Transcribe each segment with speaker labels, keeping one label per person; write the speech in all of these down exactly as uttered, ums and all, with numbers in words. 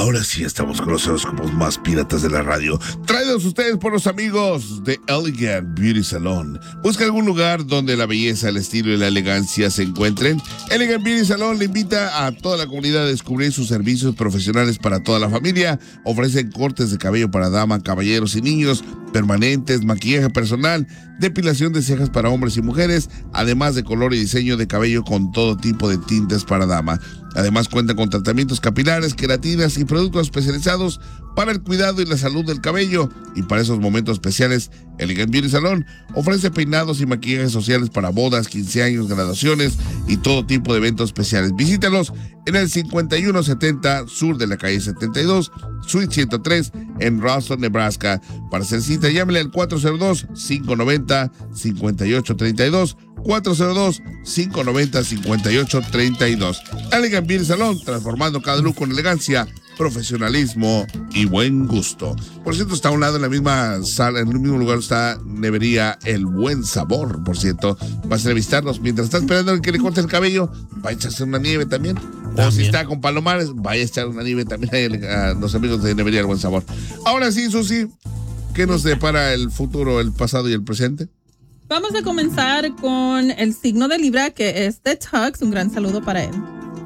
Speaker 1: Ahora sí estamos con los horóscopos más piratas de la radio, traídos ustedes por los amigos de Elegant Beauty Salon. Busca algún lugar donde la belleza, el estilo y la elegancia se encuentren. Elegant Beauty Salon le invita a toda la comunidad a descubrir sus servicios profesionales para toda la familia. Ofrecen cortes de cabello para dama, caballeros y niños, permanentes, maquillaje personal, depilación de cejas para hombres y mujeres, además de color y diseño de cabello con todo tipo de tintes para dama. Además cuenta con tratamientos capilares, queratinas y productos especializados para el cuidado y la salud del cabello. Y para esos momentos especiales, Elegant Beauty Salon ofrece peinados y maquillajes sociales para bodas, quince años, graduaciones y todo tipo de eventos especiales. Visítalos en el cincuenta y uno setenta sur de la calle setenta y dos, suite ciento tres en Roswell, Nebraska. Para hacer cita, llámele al cuatro cero dos, cinco nueve cero, cinco ocho tres dos, cuatro cero dos, cinco nueve cero, cinco ocho tres dos. Elegant Beauty Salon, transformando cada look con elegancia, profesionalismo y buen gusto. Por cierto, está a un lado, en la misma sala, en el mismo lugar está Nevería El Buen Sabor. Por cierto, vas a visitarnos. Mientras está esperando que le corte el cabello, va a echarse una nieve también. también. O si está con palomares, vaya a echar una nieve también a los amigos de Nevería El Buen Sabor. Ahora sí, Susi, ¿qué nos depara el futuro, el pasado y el presente?
Speaker 2: Vamos a comenzar con el signo de Libra, que es de Tux. Un gran saludo para él.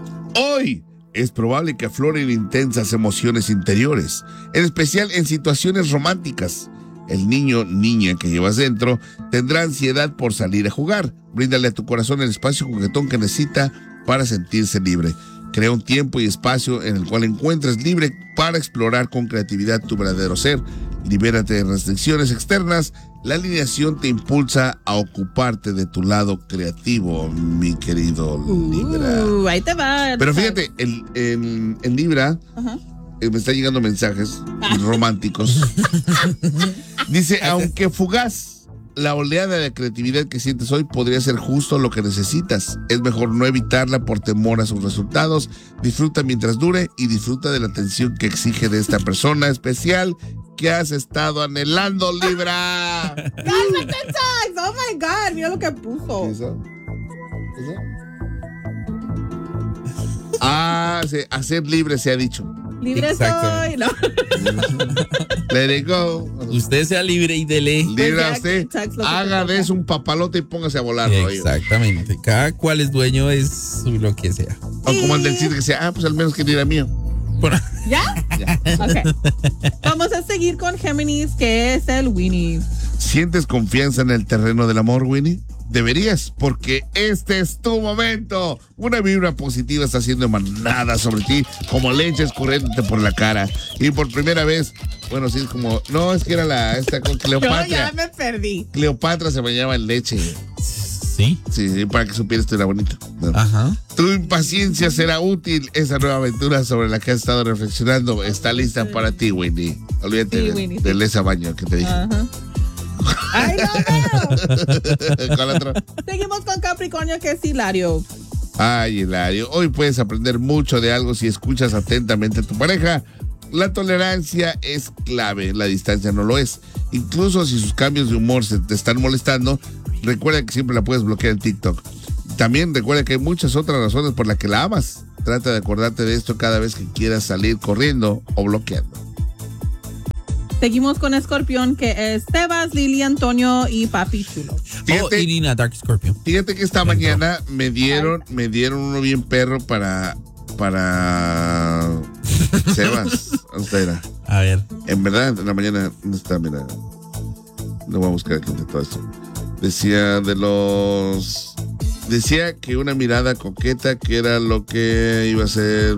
Speaker 1: Hoy es probable que afloren intensas emociones interiores, en especial en situaciones románticas. El niño, niña que llevas dentro tendrá ansiedad por salir a jugar. Bríndale a tu corazón el espacio juguetón que necesita para sentirse libre. Crea un tiempo y espacio en el cual encuentres libre para explorar con creatividad tu verdadero ser. Libérate de restricciones externas. La alineación te impulsa a ocuparte de tu lado creativo, mi querido Libra.
Speaker 2: Uh, ahí te va.
Speaker 1: Pero fíjate, en, en, en Libra uh-huh. eh, me están llegando mensajes ah. románticos. Dice, aunque fugaz, la oleada de creatividad que sientes hoy podría ser justo lo que necesitas. Es mejor no evitarla por temor a sus resultados. Disfruta mientras dure y disfruta de la atención que exige de esta persona especial que has estado anhelando, Libra.
Speaker 2: ¡Cálmate, Tux! ¡Oh, my God! Mira lo que puso.
Speaker 1: ¿Eso? ¿Eso? Ah, sí, a ser libre se ha dicho.
Speaker 2: Libre soy, ¿no?
Speaker 1: Let it go.
Speaker 3: Usted sea libre y dele.
Speaker 1: Libre a usted. Haga de eso un papalote y póngase a volar.
Speaker 3: Exactamente. ¿No? Cada cual es dueño de lo que sea.
Speaker 1: O como el del cine que sea, ah, pues al menos que era mío.
Speaker 2: Bueno. ¿Ya? Ya. Ok. Vamos a seguir con Géminis, que es el Winnie.
Speaker 1: ¿Sientes confianza en el terreno del amor, Winnie? Deberías, porque este es tu momento. Una vibra positiva está siendo emanada sobre ti como leche escurriéndote por la cara. Y por primera vez, bueno, sí es como, no, es que era la, esta con Cleopatra.
Speaker 2: Yo ya me perdí.
Speaker 1: Cleopatra se bañaba en leche.
Speaker 3: ¿Sí?
Speaker 1: Sí, para que supieras esto era bonito. ¿No?
Speaker 3: Ajá.
Speaker 1: Tu impaciencia será útil. Esa nueva aventura sobre la que has estado reflexionando está lista sí. para ti, Winnie. Olvídate sí, de, Winnie, de, sí. de ese baño que te dije.
Speaker 2: Ajá. ¡Ay, no,
Speaker 1: ¿Cuál otro?
Speaker 2: Seguimos con Capricornio, que es Hilario.
Speaker 1: Ay, Hilario. Hoy puedes aprender mucho de algo si escuchas atentamente a tu pareja. La tolerancia es clave, la distancia no lo es. Incluso si sus cambios de humor se te están molestando, recuerda que siempre la puedes bloquear en TikTok. También recuerda que hay muchas otras razones por las que la amas. Trata de acordarte de esto cada vez que quieras salir corriendo o bloqueando.
Speaker 2: Seguimos con Escorpión, que es Sebas, Lili, Antonio y Papi Chulo.
Speaker 3: Fíjate, oh, Irina, Dark Scorpion.
Speaker 1: Fíjate que esta mañana me dieron, me dieron uno bien perro para, para Sebas. ¿Dónde era?
Speaker 3: A ver.
Speaker 1: En verdad, en la mañana, ¿dónde está? Mira, no voy a buscar aquí de todo esto. Decía de los... Decía que una mirada coqueta, que era lo que iba a ser...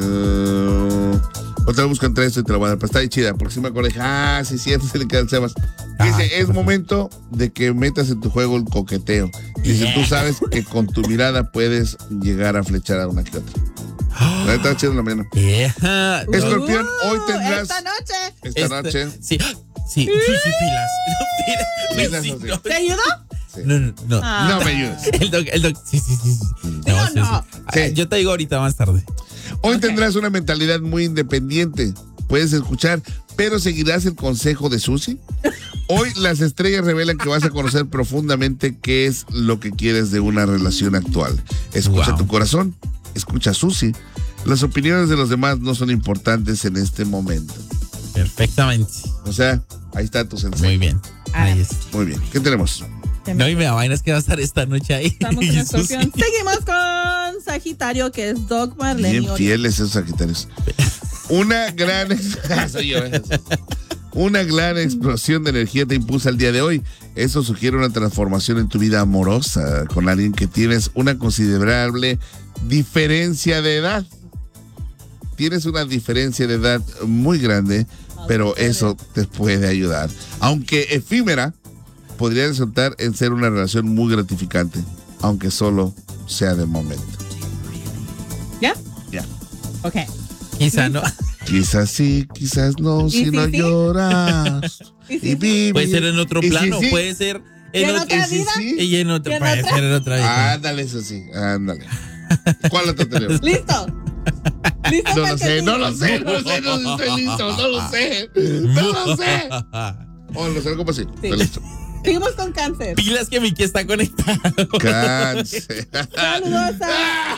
Speaker 1: Otra vez busco entre esto y te lo voy a dar, pero está ahí chida, porque si me acuerdo, ah, sí, cierto, se le queda el Sebas. Dice, ah, es momento de que metas en tu juego el coqueteo. Dice, yeah. Tú sabes que con tu mirada puedes llegar a flechar a una que otra. Oh, está chido en la mañana.
Speaker 3: Yeah.
Speaker 1: Escorpión, uh, hoy tendrás...
Speaker 2: Esta noche.
Speaker 1: Esta
Speaker 3: este,
Speaker 1: noche.
Speaker 3: Sí, sí, sí, sí, pilas. No, pilas.
Speaker 1: pilas no, sí.
Speaker 2: ¿Te ayudó?
Speaker 1: Sí.
Speaker 3: No, no, no.
Speaker 1: Ah. No me ayudes.
Speaker 3: El doc, el doc, sí, sí, sí. sí.
Speaker 2: No, no. no.
Speaker 3: Sí. Yo te digo ahorita más tarde.
Speaker 1: Hoy
Speaker 2: okay.
Speaker 1: tendrás una mentalidad muy independiente. Puedes escuchar, pero ¿seguirás el consejo de Susi? Hoy las estrellas revelan que vas a conocer profundamente qué es lo que quieres de una relación actual. Escucha wow. tu corazón, escucha a Susi. Las opiniones de los demás no son importantes en este momento.
Speaker 3: Perfectamente.
Speaker 1: O sea, ahí está tu sensei.
Speaker 3: Muy bien. Ahí está.
Speaker 1: Muy bien. ¿Qué tenemos?
Speaker 3: No, y me da vainas que va a estar esta noche ahí.
Speaker 2: Estamos en
Speaker 3: Eso sí.
Speaker 2: Escorpión. Seguimos con Sagitario, que es Doc Marlene.
Speaker 1: Bien fieles esos Sagitarios. Una gran ex- Soy yo, ¿eh? Una gran explosión de energía te impulsa el día de hoy. Eso sugiere una transformación en tu vida amorosa con alguien que tienes una considerable diferencia de edad. Tienes una diferencia de edad muy grande, pero eso te puede ayudar. Aunque efímera, podría resultar en ser una relación muy gratificante, aunque solo sea de momento.
Speaker 2: ¿Ya?
Speaker 1: Ya.
Speaker 2: Ok.
Speaker 3: Quizá no.
Speaker 1: Quizás sí, quizás no, si
Speaker 2: si
Speaker 1: no
Speaker 2: sí?
Speaker 1: lloras.
Speaker 2: ¿Y si
Speaker 1: Y
Speaker 2: sí?
Speaker 1: vivir.
Speaker 3: Puede ser en otro
Speaker 1: ¿Y si
Speaker 3: plano,
Speaker 1: sí?
Speaker 3: puede ser
Speaker 2: ¿Y en
Speaker 3: en,
Speaker 2: otra
Speaker 3: otro.
Speaker 2: vida?
Speaker 1: Sí.
Speaker 3: Y en otro,
Speaker 2: ¿Y en
Speaker 3: puede
Speaker 2: otra?
Speaker 3: ser en otra vida.
Speaker 1: Ándale, eso sí, ándale. ¿Cuál otro tenemos?
Speaker 2: ¿Listo? ¿Listo?
Speaker 1: No
Speaker 2: para
Speaker 1: lo
Speaker 2: que
Speaker 1: sé,
Speaker 2: sí?
Speaker 1: no lo sé, no lo sé, no estoy listo, no lo sé, no lo sé. Oh, lo sé, ¿cómo así?
Speaker 2: Sí.
Speaker 1: Estoy listo.
Speaker 2: Seguimos con Cáncer.
Speaker 3: Pilas que Miki está conectado.
Speaker 1: Cáncer.
Speaker 2: Saludos a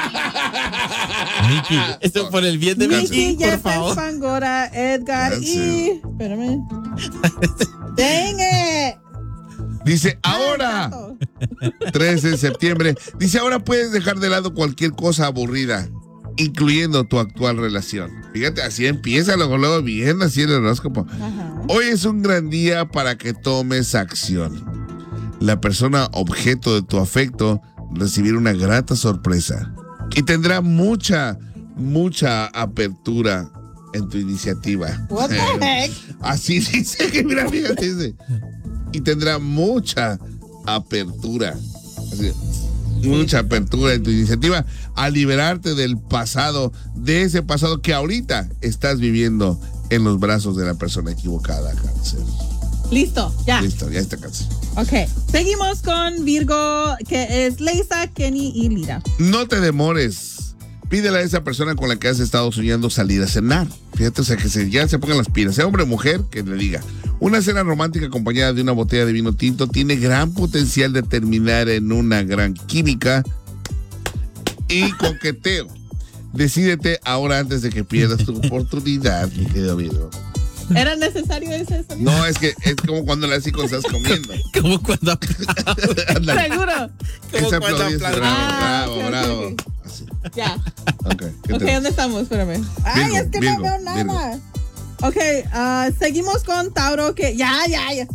Speaker 3: Miki, esto por el bien de
Speaker 1: Cáncer.
Speaker 3: Miki,
Speaker 2: Miki,
Speaker 3: por
Speaker 2: Jeffers,
Speaker 3: favor.
Speaker 2: Fangora, Edgar
Speaker 1: Cáncer.
Speaker 2: y... Espérame. Dang it.
Speaker 1: Dice, ahora, trece de septiembre, dice, ahora puedes dejar de lado cualquier cosa aburrida, incluyendo tu actual relación. Fíjate, así empieza, luego, luego bien, así el horóscopo.
Speaker 2: Ajá.
Speaker 1: Hoy es un gran día para que tomes acción. La persona objeto de tu afecto recibirá una grata sorpresa y tendrá mucha, mucha apertura en tu iniciativa.
Speaker 2: What the heck?
Speaker 1: Así dice que, mira, fíjate, dice. Y tendrá mucha apertura. Así, mucha apertura en tu iniciativa a liberarte del pasado, de ese pasado que ahorita estás viviendo en los brazos de la persona equivocada, Cáncer.
Speaker 2: Listo, ya.
Speaker 1: Listo, ya está, Cáncer.
Speaker 2: Ok. Seguimos con Virgo, que es Leisa, Kenny y Lira.
Speaker 1: No te demores. Pídele a esa persona con la que has estado soñando salir a cenar. Fíjate, o sea, que se, ya se pongan las pilas. Sea hombre o mujer, que le diga. Una cena romántica acompañada de una botella de vino tinto tiene gran potencial de terminar en una gran química y coqueteo. Decídete ahora antes de que pierdas tu oportunidad, mi querido Virgo.
Speaker 2: ¿Era necesario ese sonido?
Speaker 1: No, es que es como cuando le así cuando estás comiendo.
Speaker 3: Como cuando
Speaker 1: Ándale.
Speaker 2: ¿Seguro?
Speaker 3: Como
Speaker 1: Esa
Speaker 3: cuando
Speaker 1: aplaudís,
Speaker 3: aplaudís.
Speaker 1: bravo,
Speaker 2: Ah,
Speaker 1: bravo,
Speaker 2: ok, ok,
Speaker 1: bravo.
Speaker 2: ok.
Speaker 1: Así.
Speaker 2: Ya.
Speaker 1: Ok, ¿qué
Speaker 2: Ok,
Speaker 1: tenemos?
Speaker 2: ¿dónde estamos? Espérame. Ay,
Speaker 1: Virgo,
Speaker 2: es que
Speaker 1: Virgo,
Speaker 2: no veo nada. Ok, ah, seguimos con Tauro, que ya, ya, ya.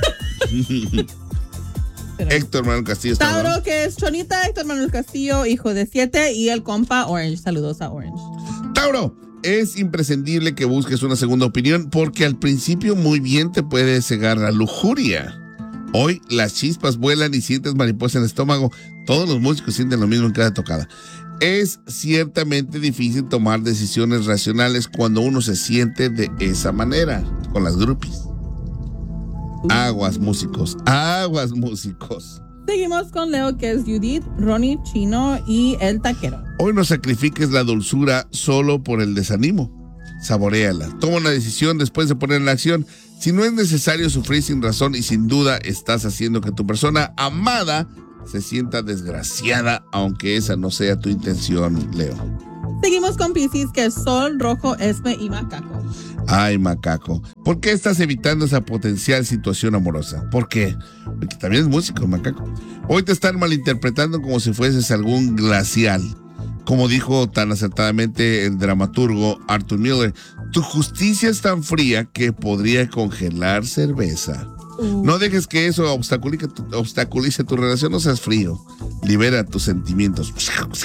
Speaker 2: Espérame.
Speaker 1: Héctor Manuel Castillo está hablando.
Speaker 2: Tauro, que es Chonita, Héctor Manuel Castillo, hijo de siete, y el compa Orange. Saludos a Orange.
Speaker 1: Tauro, es imprescindible que busques una segunda opinión porque al principio muy bien te puede cegar la lujuria. Hoy las chispas vuelan y sientes mariposa en el estómago. Todos los músicos sienten lo mismo en cada tocada. Es ciertamente difícil tomar decisiones racionales cuando uno se siente de esa manera, con las groupies. Aguas músicos, aguas músicos.
Speaker 2: Seguimos con Leo, que es Judith, Ronnie, Chino y el taquero.
Speaker 1: Hoy no sacrifiques la dulzura solo por el desánimo. Saboréala. Toma una decisión después de ponerla en acción. Si no es necesario sufrir sin razón y sin duda estás haciendo que tu persona amada se sienta desgraciada, aunque esa no sea tu intención, Leo.
Speaker 2: Seguimos con Piscis, que es Sol, Rojo, Esme y Macaco.
Speaker 1: Ay, macaco. ¿Por qué estás evitando esa potencial situación amorosa? ¿Por qué? Porque también es músico, macaco. Hoy te están malinterpretando como si fueses algún glacial. Como dijo tan acertadamente el dramaturgo Arthur Miller, tu justicia es tan fría que podría congelar cerveza.
Speaker 2: Uh.
Speaker 1: No dejes que eso obstaculice tu, obstaculice tu relación, no seas frío. Libera tus sentimientos.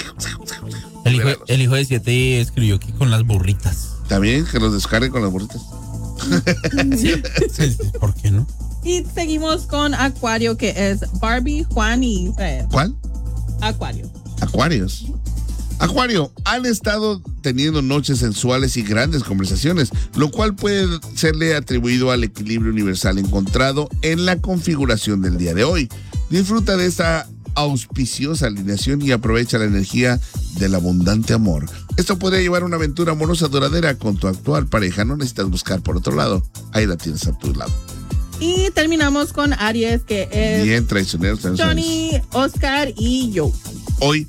Speaker 3: El hijo, el hijo de siete escribió aquí con las burritas.
Speaker 1: También que los descargue con las burritas.
Speaker 3: Sí. Sí, ¿por qué no?
Speaker 2: Y seguimos con Acuario, que es Barbie, Juan y Fred.
Speaker 1: ¿Cuál?
Speaker 2: Acuario.
Speaker 1: Acuarios. Acuario, han estado teniendo noches sensuales y grandes conversaciones, lo cual puede serle atribuido al equilibrio universal encontrado en la configuración del día de hoy. Disfruta de esta auspiciosa alineación y aprovecha la energía del abundante amor. Esto podría llevar a una aventura amorosa duradera con tu actual pareja. No necesitas buscar por otro lado. Ahí la tienes a tu lado.
Speaker 2: Y terminamos con Aries, que es
Speaker 1: Bien traicioneros.
Speaker 2: Johnny, Oscar y yo.
Speaker 1: Hoy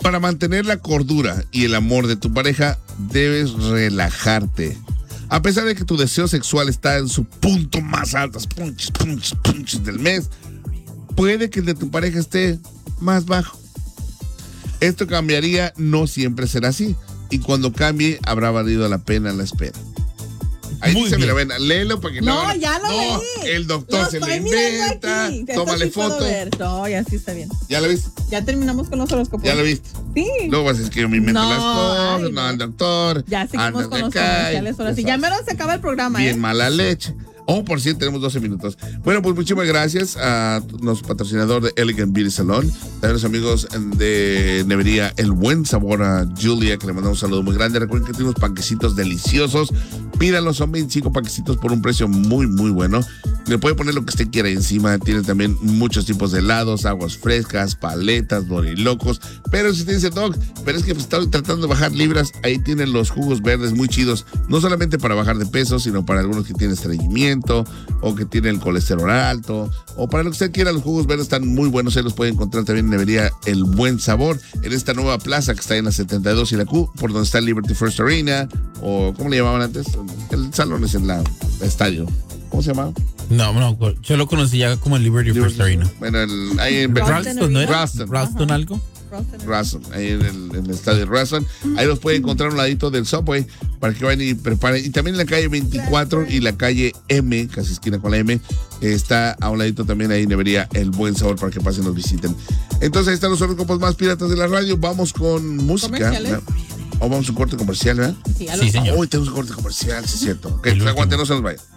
Speaker 1: Para mantener la cordura y el amor de tu pareja, debes relajarte. A pesar de que tu deseo sexual está en su punto más alto, punches, punches, punches del mes, puede que el de tu pareja esté más bajo. Esto cambiaría, no siempre será así. Y cuando cambie, habrá valido la pena la espera. Ahí
Speaker 3: Muy
Speaker 1: dice,
Speaker 3: bien.
Speaker 1: mira, ven, léelo para que
Speaker 2: No,
Speaker 1: no.
Speaker 2: ya lo
Speaker 1: no,
Speaker 2: leí.
Speaker 1: el doctor
Speaker 2: Lo
Speaker 1: se lo
Speaker 2: estoy mirando
Speaker 1: inventa,
Speaker 2: aquí. Esto
Speaker 1: tómale
Speaker 2: sí puedo
Speaker 1: foto.
Speaker 2: ver. No, ya sí está bien.
Speaker 1: ¿Ya lo viste?
Speaker 2: Ya terminamos con los horóscopos.
Speaker 1: ¿Ya lo viste?
Speaker 2: Sí.
Speaker 1: Luego vas a decir que yo me invento
Speaker 2: No,
Speaker 1: las cosas,
Speaker 2: ay,
Speaker 1: no,
Speaker 2: no.
Speaker 1: el doctor.
Speaker 2: Ya seguimos
Speaker 1: andas
Speaker 2: con
Speaker 1: de
Speaker 2: los
Speaker 1: acá,
Speaker 2: comerciales ahora sí.
Speaker 1: ya
Speaker 2: Ya
Speaker 1: sabes.
Speaker 2: mero se acaba el programa,
Speaker 1: Bien
Speaker 2: ¿eh?
Speaker 1: mala leche. Oh, por cierto, tenemos doce minutos. Bueno, pues muchísimas gracias a nuestro patrocinador de Elegant Beauty Salon, también a los amigos de Nevería El Buen Sabor, a Julia, que le mandamos un saludo muy grande. Recuerden que tenemos panquecitos deliciosos. Pídanlos, son veinticinco panquecitos por un precio muy, muy bueno. Le puede poner lo que usted quiera encima. Tiene también muchos tipos de helados, aguas frescas, paletas, dorilocos. Pero si usted dice, Doc, pero es que estoy tratando de bajar libras, ahí tienen los jugos verdes muy chidos. No solamente para bajar de peso, sino para algunos que tienen estreñimiento o que tienen el colesterol alto o para lo que usted quiera. Los jugos verdes están muy buenos. Se los puede encontrar también en Nevería El Buen Sabor, en esta nueva plaza que está en la setenta y dos y la Q, por donde está el Liberty First Arena, o ¿cómo le llamaban antes? El salón es en la el estadio. ¿Cómo se llamaba?
Speaker 3: No, no, yo lo conocí ya como el Liberty First Arena.
Speaker 1: Bueno, el, ahí en
Speaker 3: Ralston, ¿no era?
Speaker 1: Ralston.
Speaker 3: Ralston algo.
Speaker 1: Rasson, ahí en el, en el estadio Rasson. Ahí los puede encontrar a un ladito del Subway para que vayan y preparen. Y también en la calle veinticuatro y la calle M, casi esquina con la M, está a un ladito también ahí Nevería El Buen Sabor para que pasen y nos visiten. Entonces ahí están los horóscopos más piratas de la radio. Vamos con música. O vamos a un corte comercial, ¿verdad?
Speaker 2: Sí,
Speaker 3: Sí, señor.
Speaker 1: Hoy tenemos un corte comercial, sí es cierto. Ok, pues aguante, no se nos vaya.